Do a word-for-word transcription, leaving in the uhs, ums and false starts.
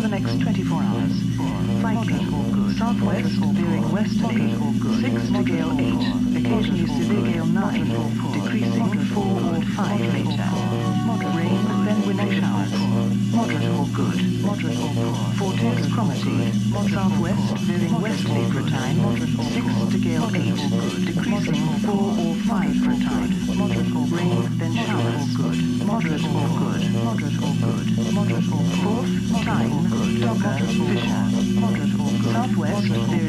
next twenty-four hours. Viking, southwest, veering westerly, six to gale eight, occasionally severe gale nine, decreasing four or five later. Rain, then wind showers. Moderate or good. Moderate or poor. Vortex chromaty, southwest, veering westerly for a time, six to gale eight, decreasing four or five for a time. Moderate or rain, then showers. Moderate or good. Moderate or good. Moderate or fourth, time, Docker, Fisher. Moderate or good. Southwest, veering